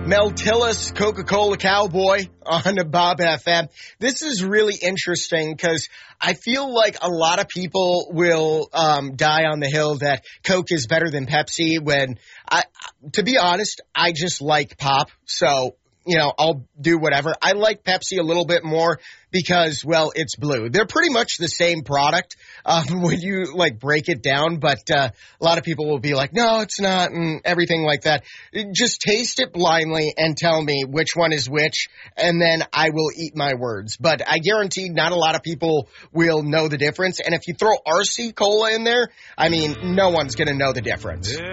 Mel Tillis, Coca-Cola Cowboy on Bob FM. This is really interesting because I feel like a lot of people will die on the hill that Coke is better than Pepsi when, to be honest, I just like pop. So, I'll do whatever. I like Pepsi a little bit more because, well, it's blue. They're pretty much the same product when you, break it down. But a lot of people will be like, no, it's not, and everything like that. Just taste it blindly and tell me which one is which, and then I will eat my words. But I guarantee not a lot of people will know the difference. And if you throw RC Cola in there, no one's going to know the difference.